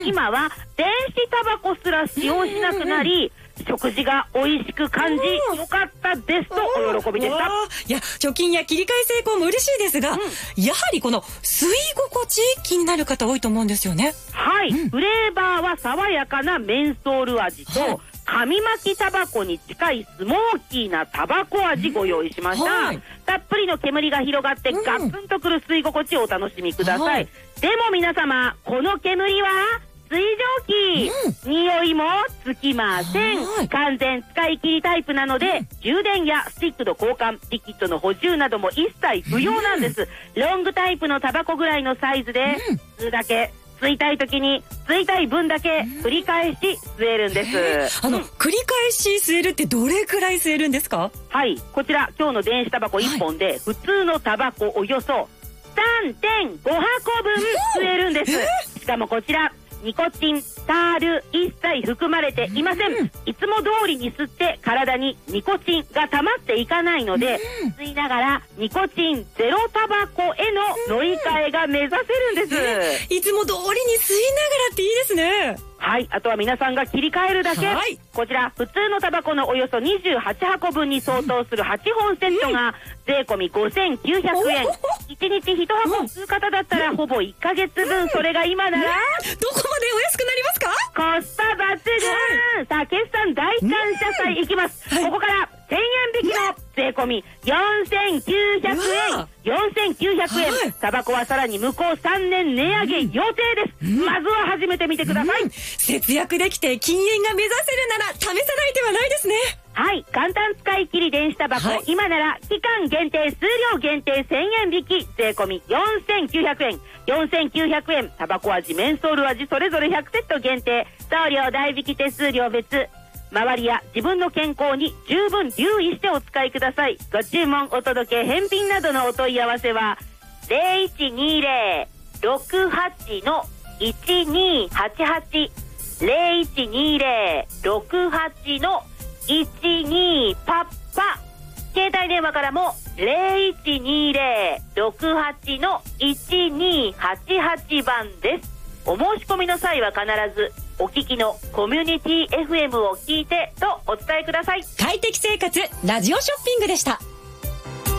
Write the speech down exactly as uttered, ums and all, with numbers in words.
今は電子タバコすら使用しなくなり、食事が美味しく感じ、よかったですとお喜びでした。 いや、貯金や切り替え成功も嬉しいですが、うん、やはりこの吸い心地気になる方多いと思うんですよね。 はい、うん、フレーバーは爽やかなメンソール味と、はい、紙巻きタバコに近いスモーキーなタバコ味ご用意しました、うんはい、たっぷりの煙が広がってガツンとくる吸い心地をお楽しみください、はい、でも皆様、この煙は水蒸気、うん、匂いもつきません。完全使い切りタイプなので、うん、充電やスティックの交換、リキッドの補充なども一切不要なんです、うん、ロングタイプのタバコぐらいのサイズで、うん、吸うだけ吸いたい時に吸いたい分だけ繰り返し吸えるんです、 えー、あの、うん、繰り返し吸えるってどれくらい吸えるんですか？ はい、こちら今日の電子タバコいっぽんで、はい、普通のタバコおよそ さんてんご 箱分吸えるんです、えー、しかもこちらニコチン、タール一切含まれていません、うん、いつも通りに吸って体にニコチンが溜まっていかないので、うん、吸いながらニコチンゼロタバコへの乗り換えが目指せるんです、 えー、いつも通りに吸いながらっていいですね。 はい、あとは皆さんが切り替えるだけ、はい、こちら普通のタバコのおよそにじゅうはちはこぶんに相当するはちほんセットが税込みごせんきゅうひゃくえん、いちにちいちはこ吸う方だったらほぼいっかげつぶん、それが今ならどこまでお安くなりますか？ コスパ抜群、はい、さあ決算大感謝祭いきます、はい、ここからせんえん引きの税込みよんせんきゅうひゃくえん、よんせんきゅうひゃくえん、はい、タバコはさらに向こうさんねん値上げ予定です、うん、まずは始めてみてください、うん、 節約できて禁煙が目指せるなら試さない手はないですね。 はい、簡単使い切り電子タバコ、はい、今なら期間限定、数量限定せんえん引き、税込みよんせんきゅうひゃくえん、よんせんきゅうひゃくえん、タバコ味、メンソール味それぞれひゃくセット限定、送料代引き手数料別、周りや自分の健康に十分留意してお使いください。ご注文、お届け、返品などのお問い合わせは ゼロいちにゼロ ろくはち のいちにはちはち ゼロいちにゼロ ろくはち のいちにパッパ、携帯電話からもゼロいちにゼロ ろくはち のいちにはちはちばんです。お申し込みの際は必ずお聞きのコミュニティ エフエム を聞いてとお伝えください。 快適生活ラジオショッピングでした。